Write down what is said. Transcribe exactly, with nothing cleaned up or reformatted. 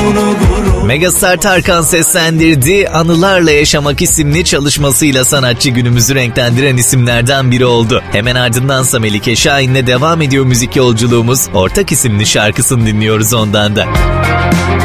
Megastar Tarkan seslendirdiği Anılarla Yaşamak isimli çalışmasıyla sanatçı günümüzü renklendiren isimlerden biri oldu. Hemen ardındansa Melike Şahin'le devam ediyor müzik yolculuğumuz. Ortak isimli şarkısını dinliyoruz ondan da.